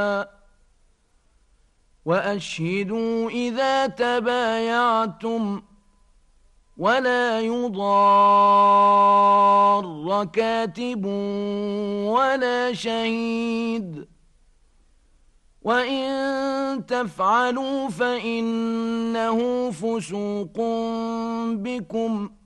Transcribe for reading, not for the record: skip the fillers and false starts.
وأشهدوا إذا تبايعتم ولا يضار كاتب ولا شهيد وإن تفعلوا فإنه فسوق بكم